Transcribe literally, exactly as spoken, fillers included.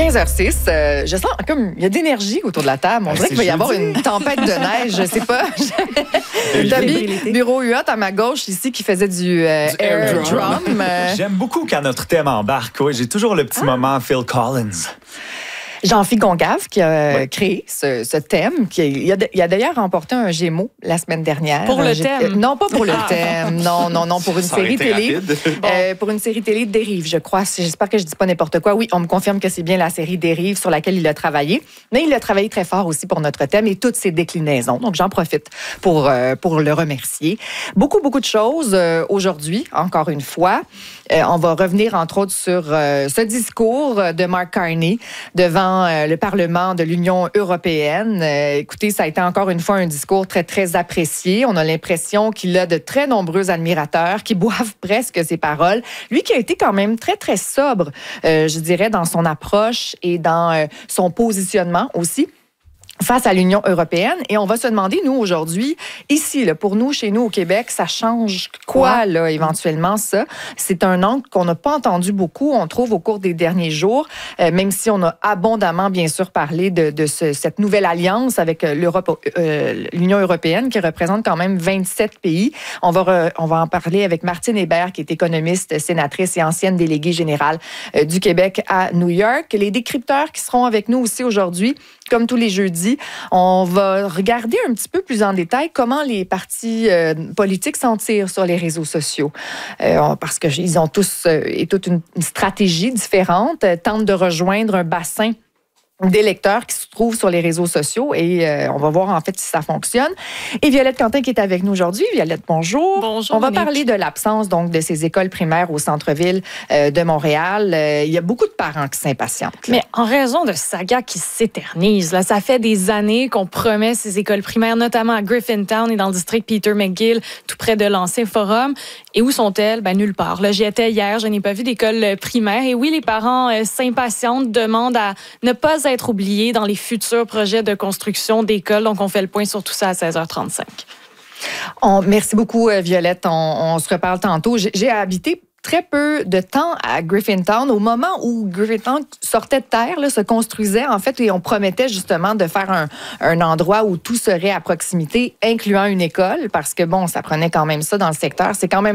quinze heures six, euh, je sens comme il y a de l'énergie autour de la table. On Ben, dirait qu'il va y jeudi. avoir une tempête de neige, je sais pas. Toby, bureau U A à ma gauche ici, qui faisait du, euh, Du air, air drum. drum. Euh, J'aime beaucoup quand notre thème embarque. Oui, j'ai toujours le petit Ah. moment Phil Collins. Jean-Philippe Gongave qui a Ouais. créé ce, ce thème. Qui a, il, a, il a d'ailleurs remporté un Gémeaux la semaine dernière. Pour le Euh, j'ai- thème? euh, non, pas pour le Ah. thème. Non, non, non, pour une Ça aurait série été télé. rapide. Euh, pour une série télé Dérive, je crois. J'espère que je dis pas n'importe quoi. Oui, on me confirme que c'est bien la série Dérive sur laquelle il a travaillé. Mais il a travaillé très fort aussi pour notre thème et toutes ses déclinaisons. Donc, j'en profite pour, euh, pour le remercier. Beaucoup, beaucoup de choses euh, aujourd'hui, encore une fois. Euh, on va revenir, entre autres, sur euh, ce discours de Mark Carney devant euh, le Parlement de l'Union européenne. Euh, écoutez, ça a été encore une fois un discours très, très apprécié. On a l'impression qu'il a de très nombreux admirateurs qui boivent presque ses paroles. Lui qui a été quand même très, très sobre, euh, je dirais, dans son approche et dans euh, son positionnement aussi face à l'Union européenne. Et on va se demander, nous, aujourd'hui, ici, là, pour nous, chez nous, au Québec, ça change quoi, là, éventuellement, ça? C'est un angle qu'on n'a pas entendu beaucoup, on trouve, au cours des derniers jours, euh, même si on a abondamment, bien sûr, parlé de, de ce, cette nouvelle alliance avec l'Europe, euh, l'Union européenne, qui représente quand même vingt-sept pays. On va, re, on va en parler avec Martine Hébert, qui est économiste, sénatrice et ancienne déléguée générale euh, du Québec à New York. Les décrypteurs qui seront avec nous aussi aujourd'hui, comme tous les jeudis, on va regarder un petit peu plus en détail comment les partis euh, politiques s'en tirent sur les réseaux sociaux. Euh, parce qu'ils ont tous euh, et toute une, une stratégie différente, euh, tentent de rejoindre un bassin d'électeurs qui se trouvent sur les réseaux sociaux et euh, on va voir en fait si ça fonctionne. Et Violette Quentin qui est avec nous aujourd'hui. Violette, bonjour. Bonjour, On va Monique. parler de l'absence donc de ces écoles primaires au centre-ville euh, de Montréal. Euh, il y a beaucoup de parents qui s'impatientent. là. Mais en raison de saga qui s'éternise, là, ça fait des années qu'on promet ces écoles primaires, notamment à Griffintown et dans le district Peter McGill, tout près de l'ancien forum. Et où sont-elles? Ben, nulle part. Là, j'y étais hier, je n'ai pas vu d'école primaire. Et oui, les parents euh, s'impatientent, demandent à ne pas être oubliés dans les futurs projets de construction d'écoles. Donc, on fait le point sur tout ça à seize heures trente-cinq. On, merci beaucoup, euh, Violette. On, on se reparle tantôt. J'ai, j'ai habité très peu de temps à Griffintown. Au moment où Griffintown sortait de terre, là, se construisait, en fait, et on promettait justement de faire un, un endroit où tout serait à proximité, incluant une école, parce que, bon, ça prenait quand même ça dans le secteur. C'est quand même